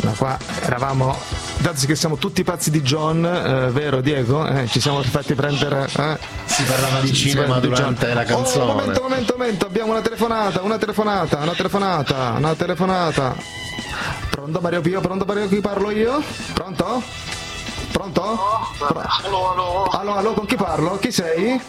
Ma qua eravamo, dato che siamo tutti pazzi di John, vero Diego? Ci siamo fatti prendere. Si parlava di cinema durante la canzone. Momento, abbiamo una telefonata. Pronto Mario Pio, chi parlo io? Pronto? Allo, con chi parlo? Chi sei?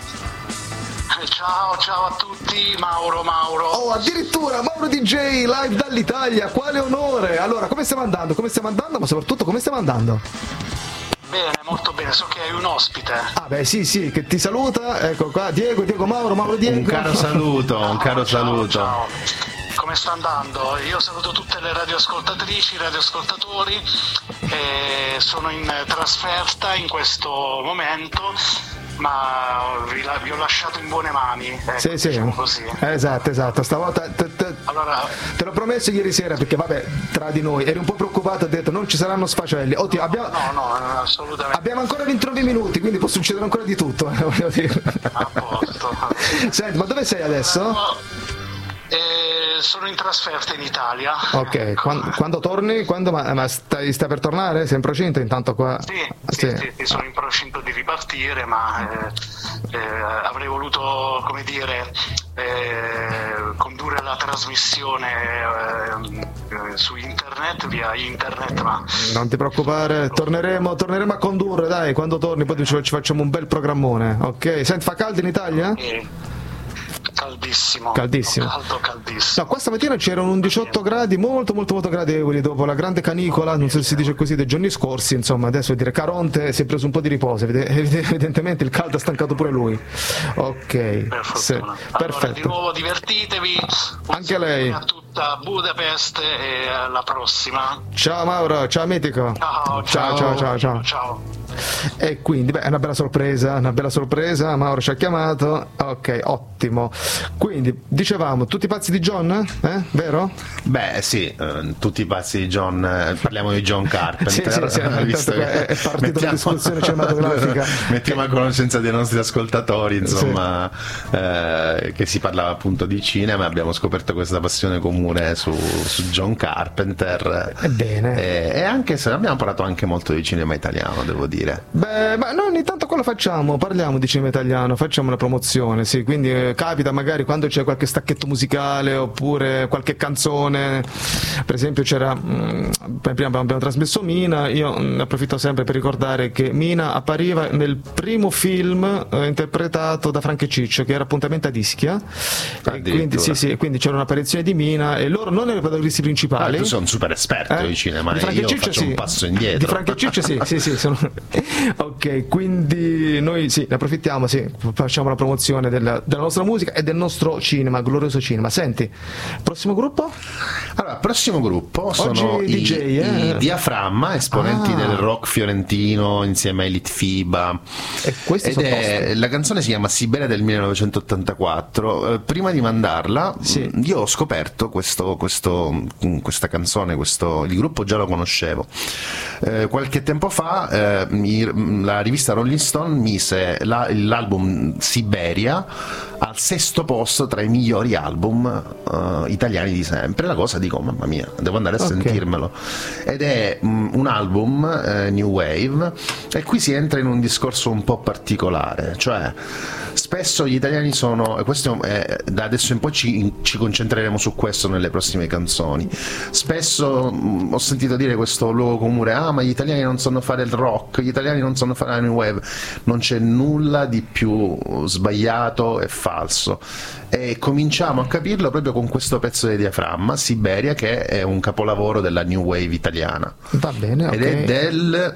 Ciao a tutti, Mauro. Oh, addirittura Mauro DJ live dall'Italia, quale onore! Allora, come stiamo andando? Ma soprattutto come stiamo andando? Bene, molto bene, so che hai un ospite. Ah beh sì, che ti saluta, ecco qua, Diego, Mauro, Diego. Un caro saluto. Ciao. Come sta andando? Io saluto tutte le radioascoltatrici, radioascoltatori, sono in trasferta in questo momento, ma vi ho lasciato in buone mani, sì. diciamo così. Esatto, stavolta Allora, te l'ho promesso ieri sera, perché vabbè, tra di noi eri un po' preoccupato, ho detto non ci saranno sfacelli. no, assolutamente. Abbiamo ancora 29 minuti, quindi può succedere ancora di tutto, voglio dire. A posto. Senti, ma dove sei adesso? Sono in trasferta in Italia. Ok, quando torni? Ma stai per tornare? Sei in procinto intanto qua? Sì, sono in procinto di ripartire, ma avrei voluto, come dire, condurre la trasmissione su internet, via internet, ma... Non ti preoccupare, torneremo a condurre, dai, quando torni poi ci facciamo un bel programmone, ok? Senti, fa caldo in Italia? Caldissimo. Caldissimo. No, qua stamattina c'erano 18 gradi, molto gradevoli dopo la grande canicola, non so se si dice così, dei giorni scorsi, insomma, adesso dire Caronte si è preso un po' di riposo, evidentemente il caldo ha stancato pure lui. Ok. Perfetto. Allora, di nuovo divertitevi. Anche lei. A tutta Budapest e alla prossima. Ciao Mauro, ciao mitico. Ciao. E quindi è una bella sorpresa, Mauro ci ha chiamato, ok, ottimo. Quindi dicevamo tutti pazzi di John, vero? Beh sì, tutti pazzi di John, parliamo di John Carpenter. Sì, visto che è partita la discussione cinematografica. Mettiamo a conoscenza dei nostri ascoltatori, insomma, che si parlava appunto di cinema, abbiamo scoperto questa passione comune su John Carpenter. Ebbene. E anche se abbiamo parlato anche molto di cinema italiano, devo dire. Beh, ma noi ogni tanto quello facciamo, parliamo di cinema italiano, facciamo una promozione, sì, quindi capita magari quando c'è qualche stacchetto musicale oppure qualche canzone, per esempio c'era, prima abbiamo trasmesso Mina, io ne approfitto sempre per ricordare che Mina appariva nel primo film interpretato da Franco e Ciccio, che era Appuntamento a Ischia, e quindi c'era un'apparizione di Mina e loro non erano i protagonisti principali. Tu sei un super esperto di cinema, io faccio un passo indietro. Di Franco e Ciccio sì, sono... Ok, quindi noi ne approfittiamo, facciamo la promozione della nostra musica e del nostro cinema, glorioso cinema. Senti, prossimo gruppo? Allora, prossimo gruppo sono oggi i Diaframma, esponenti del rock fiorentino insieme ai Litfiba. E la canzone si chiama Siberia del 1984. Prima di mandarla, io ho scoperto questa canzone, il gruppo già lo conoscevo. Qualche tempo fa la rivista Rolling Stone mise l'album Siberia al 6° posto tra i migliori album italiani di sempre. La cosa dico, mamma mia, devo andare a sentirmelo. Ed è un album New Wave, e qui si entra in un discorso un po' particolare, cioè spesso gli italiani sono, e questo da adesso in poi ci concentreremo su questo nelle prossime canzoni, spesso ho sentito dire questo luogo comune: ma gli italiani non sanno fare il rock, gli italiani non sanno fare la new wave. Non c'è nulla di più sbagliato e falso, e cominciamo a capirlo proprio con questo pezzo di Diaframma, Siberia, che è un capolavoro della new wave italiana. Va bene, ok. Ed è del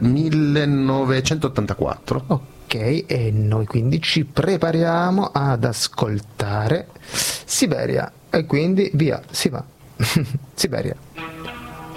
1984. Ok, e noi quindi ci prepariamo ad ascoltare Siberia, e quindi via, si va. Siberia.